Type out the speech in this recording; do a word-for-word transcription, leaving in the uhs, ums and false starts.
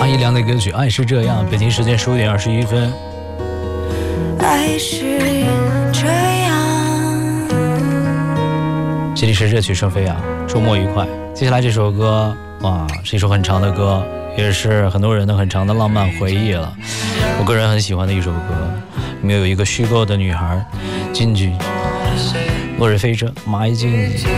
阿依良的歌曲《爱是这样》，北京时间十五点二十一分。 爱是这样。 这里是热曲声飞扬，周末愉快。接下来这首歌，哇，是一首很长的歌，也是很多人的很长的浪漫回忆了。我个人很喜欢的一首歌，里面有一个虚构的女孩，金菊，落日飞车，蚂蚁经济。